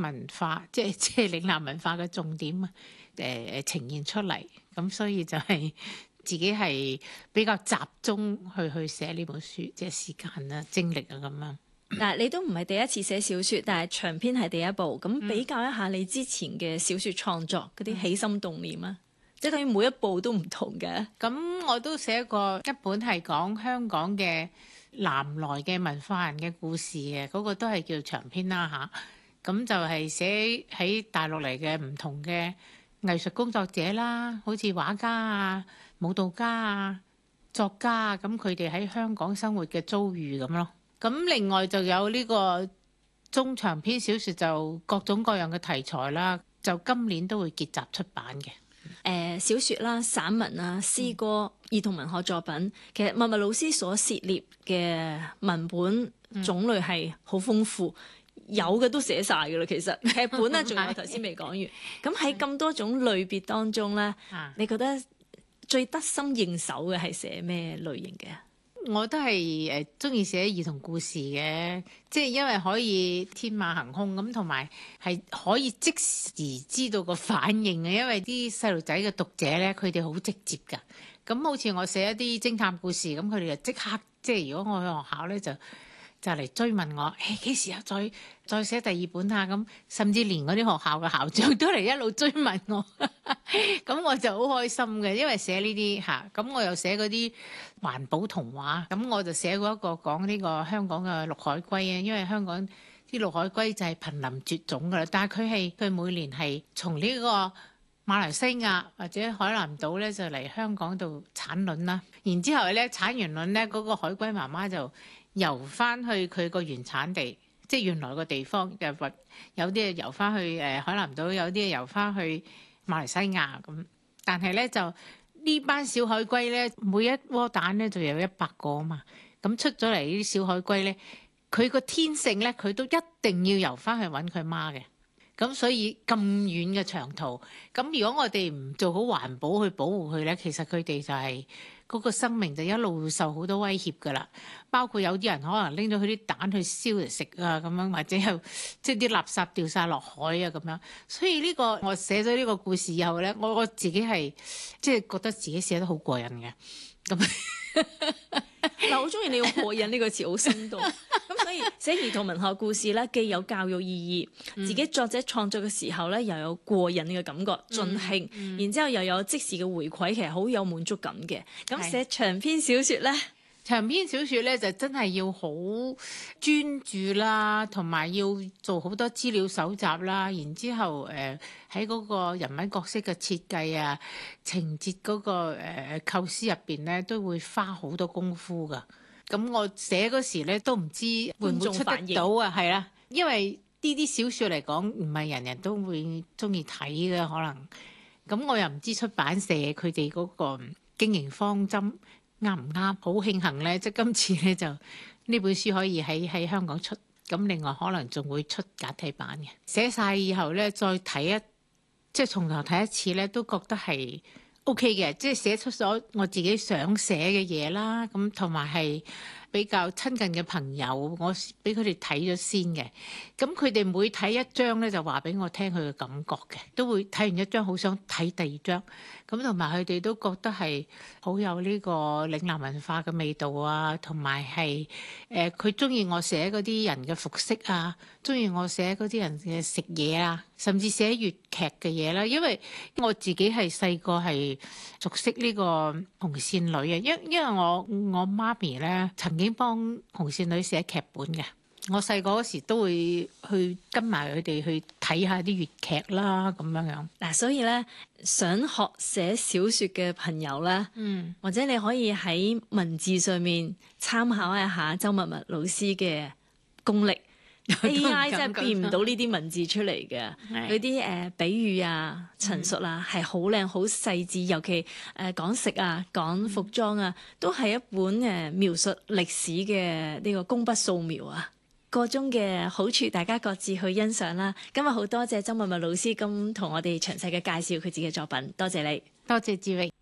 文化，即係嶺南文化嘅重點呈現出嚟，咁所以就係自己係比較集中去寫呢本書，即係時間啊、精力啊咁樣。 嗱，你都唔係第一次寫小説，但係長篇係第一部。咁比較一下你之前嘅小説創作嗰啲起心動念啊，即係等於每一部都唔同嘅。 咁我都寫過一本係講香港嘅南來嘅文化人嘅故事嘅，嗰個都係叫長篇啦嚇。咁就係寫喺大陸嚟嘅唔同嘅藝術工作者啦，好似畫家啊、舞蹈家啊、作家啊，咁佢哋喺香港生活嘅遭遇咁咯。咁另外就有呢個中長篇小説，就各種各樣嘅題材啦，就今年都會結集出版嘅。 小説啦、散文啊、詩歌、兒童文學作品，其實默默老師所涉獵嘅文本種類係好豐富，有嘅都寫晒㗎啦。其實劇本咧，仲有頭先未講完。咁喺咁多種類別當中咧，你覺得最得心應手嘅係寫咩類型嘅？ 我都係中意寫兒童故事嘅，即係因為可以天馬行空咁，同埋係可以即時知道個反應嘅。因為啲細路仔嘅讀者咧，佢哋好直接㗎。咁好似我寫一啲偵探故事，咁佢哋就即刻，即係如果我去學校咧，就嚟追問我，幾時啊？再寫第二本啊？咁甚至連嗰啲學校嘅校長都嚟一路追問我，咁我就好開心嘅，因為寫呢啲嚇，咁我又寫嗰啲環保童話，咁我就寫過一個講呢個香港嘅綠海龜啊，因為香港啲綠海龜就係瀕臨絕種㗎啦，但係佢每年係從呢個馬來西亞或者海南島咧就嚟香港度產卵啦，然之後咧產完卵咧，嗰個海龜媽媽就游翻去佢個原產地，即係原來個地方，有啲係游翻去海南島，有啲係游翻去馬來西亞咁。但係咧就呢班小海龜咧，每一窩蛋咧就有100個啊嘛。咁出咗嚟呢啲小海龜咧，佢個天性咧，佢都一定要游翻去揾佢媽嘅。咁所以咁遠嘅長途，咁如果我哋唔做好環保去保護佢咧，其實佢哋就係嗰個生命就一路受好多威脅㗎啦。包括有啲人可能拎咗佢啲蛋去燒嚟食啊，咁樣或者又即係啲垃圾掉晒落海啊咁樣。所以呢個我寫咗呢個故事以後咧，我自己係即係覺得自己寫得好過癮嘅。咁嗱，我中意你用過癮呢個詞，好生動。咁所以寫兒童文學故事咧，既有教育意義，自己作者創作嘅時候咧，又有過癮嘅感覺，盡興，然之後又有即時嘅回饋，其實好有滿足感嘅。咁寫長篇小説咧？ 長篇小説咧就真係要好專注啦，同埋要做好多資料搜集啦，然之後喺嗰個人物角色嘅設計啊、情節嗰個構思入邊咧，都會花好多功夫噶。咁我寫嗰時咧都唔知會唔會出得到啊，係啦，因為呢啲小説嚟講唔係人人都會中意睇嘅可能。咁我又唔知出版社佢哋嗰個經營方針啱唔啱？好慶幸咧，即係今次咧就呢本書可以喺香港出，咁另外可能仲會出簡體版嘅。寫晒以後咧，再睇即係從頭睇一次咧，都覺得係 OK 嘅，即係寫出咗我自己想寫嘅嘢啦。咁同埋係比較親近嘅朋友，我俾佢哋睇咗先嘅。咁佢哋每睇一章咧，就話俾我聽佢嘅感覺嘅，都會睇完一章好想睇第二章。咁同埋佢哋都覺得係好有呢個嶺南文化嘅味道啊，同埋係佢中意我寫嗰啲人嘅服飾啊，中意我寫嗰啲人嘅食嘢啊，甚至寫粵劇嘅嘢啦。因為我自己係細個係熟悉呢個紅線女啊，因為我媽咪咧曾經幫紅線女寫劇本嘅。我細個嗰時都會去跟埋佢哋去睇下啲粵劇啦，咁樣樣。 嗱，所以咧想學寫小説嘅朋友咧，或者你可以喺文字上面參考一下周默默老師嘅功力。AI 真係變唔到呢啲文字出嚟嘅，嗰啲比喻啊、陳述啊係好靚、好細緻，尤其講食啊、講服裝啊，都係一本描述歷史嘅呢個工筆素描啊。個中嘅好處，大家各自去欣賞啦。今日好多謝周默默老師咁同我哋詳細嘅介紹佢自己嘅作品，多謝你， 多謝志榮。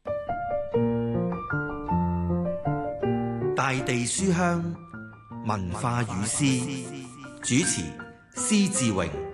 大地書香文化與詩，主持施志榮。